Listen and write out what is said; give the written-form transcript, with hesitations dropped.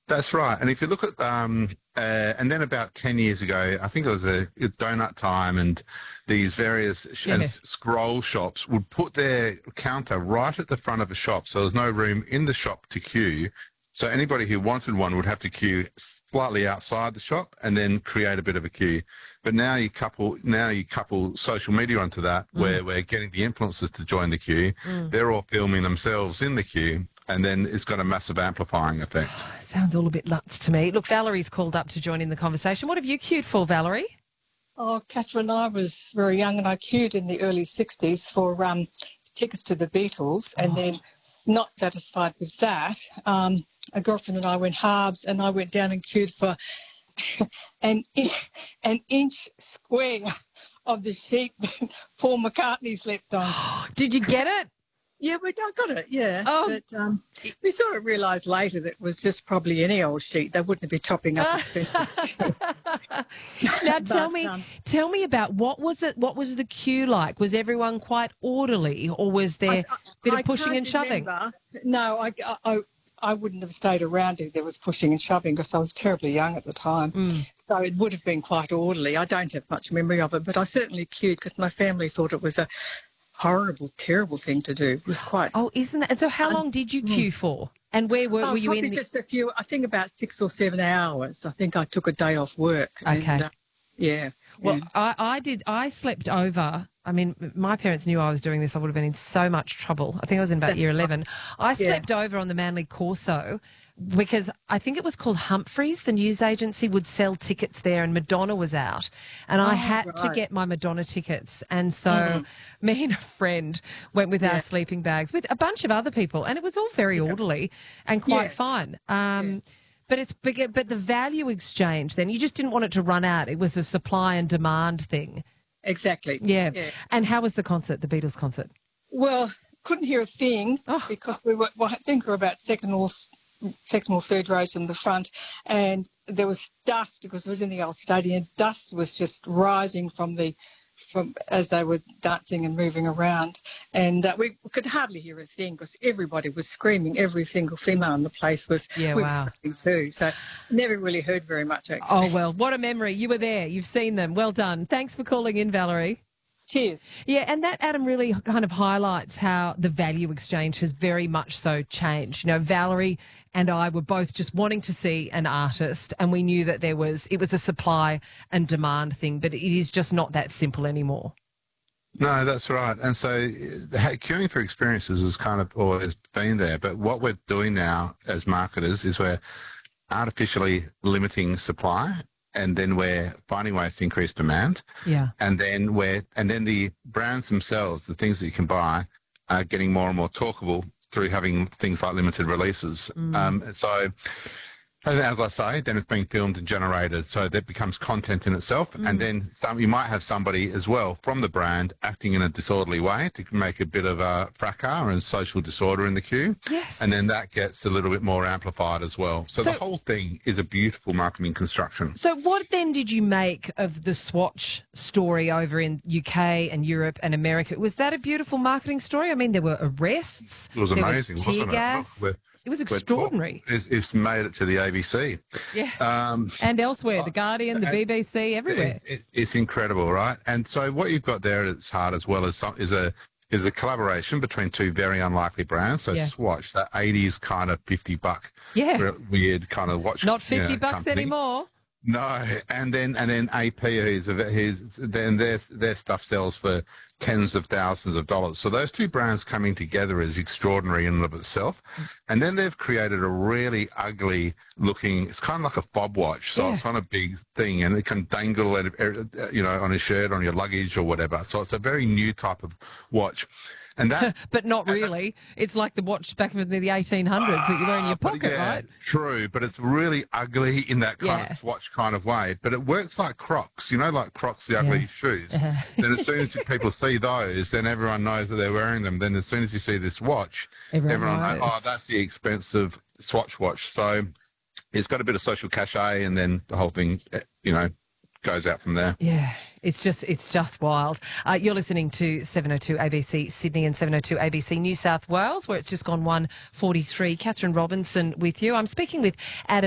That's right. And if you look at, and then about 10 years ago, I think it was a donut time, and these various Yeah. scroll shops would put their counter right at the front of a shop. So there's no room in the shop to queue. So anybody who wanted one would have to queue slightly outside the shop and then create a bit of a queue. But now you couple social media onto that, where we're getting the influencers to join the queue. They're all filming themselves in the queue, and then it's got a massive amplifying effect. Sounds all a bit nuts to me. Look, Valerie's called up to join in the conversation. What have you queued for, Valerie? Oh, Catherine, I was very young and I queued in the early 60s for tickets to the Beatles, and then not satisfied with that, a girlfriend and I went halves, and I went down and queued for an inch square of the sheet that Paul McCartney slept on. Did you get it? Yeah, I got it, yeah. Oh. But we sort of realised later that it was just probably any old sheet. They wouldn't be topping up expensive sheet. Now tell me about what was it? What was the queue like? Was everyone quite orderly, or was there a bit of pushing and shoving? No, I wouldn't have stayed around if there was pushing and shoving, because I was terribly young at the time. So it would have been quite orderly. I don't have much memory of it, but I certainly queued because my family thought it was a horrible, terrible thing to do. It was quite... Oh, isn't that? And so how long did you queue for? And where were you in? Just a few, I think about 6 or 7 hours. I think I took a day off work. Okay. And, yeah. Well, I slept over. I mean, my parents knew I was doing this. I would have been in so much trouble. I think I was in about year 11. I slept over on the Manly Corso because I think it was called Humphreys. The news agency would sell tickets there, and Madonna was out. And I had to get my Madonna tickets. And so me and a friend went with our sleeping bags with a bunch of other people, and it was all very orderly and quite fun. But but the value exchange, then you just didn't want it to run out. It was a supply and demand thing. Exactly. Yeah. And how was the concert, the Beatles concert? Well, couldn't hear a thing because we were, I think we were about second or third rows in the front, and there was dust because it was in the old stadium. Dust was just rising from as they were dancing and moving around, and we could hardly hear a thing because everybody was screaming. Every single female in the place was screaming too. So never really heard very much, actually. Oh, well, what a memory. You were there. You've seen them. Well done. Thanks for calling in, Valerie. Cheers. Yeah, and that, Adam, really kind of highlights how the value exchange has very much so changed. You know, Valerie and I were both just wanting to see an artist, and we knew that it was a supply and demand thing, but it is just not that simple anymore. No, that's right. And so queuing for experiences has kind of always been there, but what we're doing now as marketers is we're artificially limiting supply, and then we're finding ways to increase demand. Yeah. And then the brands themselves, the things that you can buy, are getting more and more talkable through having things like limited releases. So, as I say, then it's being filmed and generated, so that becomes content in itself. And then you might have somebody as well from the brand acting in a disorderly way to make a bit of a fracas and social disorder in the queue. Yes. And then that gets a little bit more amplified as well. So the whole thing is a beautiful marketing construction. So what then did you make of the Swatch story over in UK and Europe and America? Was that a beautiful marketing story? I mean, there were arrests. It was amazing, wasn't it? Tear gas. It was extraordinary. It's made it to the ABC. Yeah. And elsewhere, The Guardian, the BBC, everywhere. It's incredible, right? And so what you've got there at its heart as well is a collaboration between two very unlikely brands. So Swatch, that 80s kind of $50 weird kind of watch. Not $50 company. Anymore. No, and then AP, then their stuff sells for tens of thousands of dollars. So those two brands coming together is extraordinary in and of itself. And then they've created a really ugly looking, it's kind of like a fob watch. So it's not a big thing, and it can dangle, on a shirt, on your luggage or whatever. So it's a very new type of watch. And that, but not really. It's like the watch back in the 1800s that you wear in your pocket, right? True, but it's really ugly in that kind of Swatch kind of way. But it works like Crocs, like Crocs, the ugly shoes. Then as soon as people see those, then everyone knows that they're wearing them. Then as soon as you see this watch, everyone knows, oh, that's the expensive Swatch watch. So it's got a bit of social cachet, and then the whole thing, goes out from there. Yeah, it's just wild. You're listening to 702 ABC Sydney and 702 ABC New South Wales, where it's just gone 1:43. Catherine Robinson with you. I'm speaking with Adam